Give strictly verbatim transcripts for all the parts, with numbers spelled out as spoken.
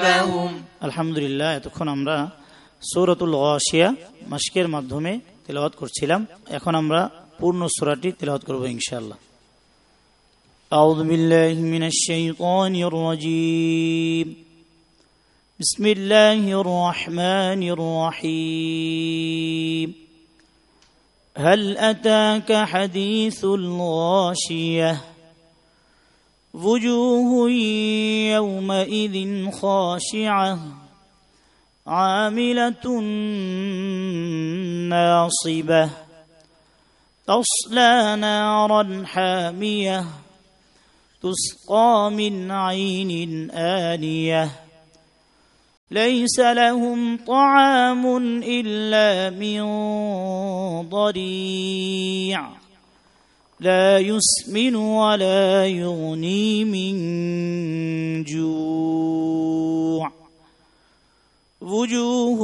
لهم আলহামদুলিল্লাহ এতক্ষণ আমরা সূরাতুল গাশিয়া মাশকের মাধ্যমে তেলাওয়াত করছিলাম। এখন আমরা পূর্ণ সূরাটি তেলাওয়াত করব ইনশাআল্লাহ। আউযু বিল্লাহি মিনাশ শাইতানির রাজীম। বিসমিল্লাহির রহমানির রহিম। هل أتاك حديث الغاشية وجوه يومئذ خاشعة عاملة ناصبة تصلى نارا حامية تسقى من عين آنية ليس لهم طعام إلا من ضريع لا يسمن ولا يغني من جوع وجوه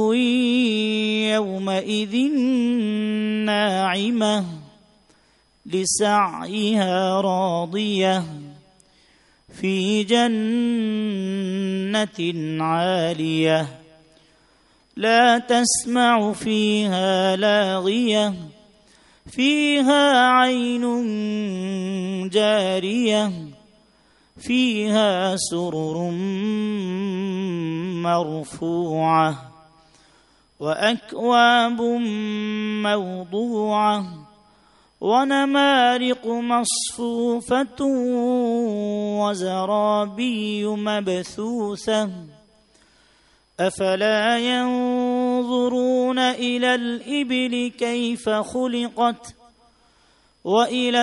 يومئذ ناعمة لسعيها راضية في جنة عالية لا تسمع فيها لاغية فيها عين جارية فيها سرر مرفوعة وأكواب موضوعة ونمارق مصفوفة وزرابي مبثوثة أفلا ينظرون إلى الإبل كيف خلقت وإلى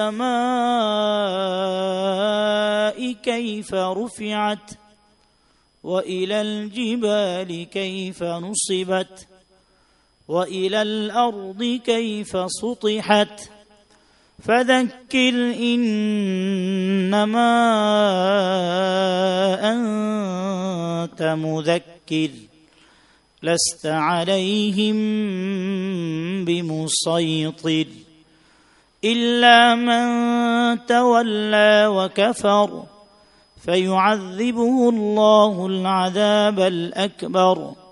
السماء كيف رفعت وإلى الجبال كيف نصبت وإلى الأرض كيف سطحت فذكر إنما أنت مذكر لست عليهم بمسيطر إلا من تولى وكفر فيعذبه الله العذاب الأكبر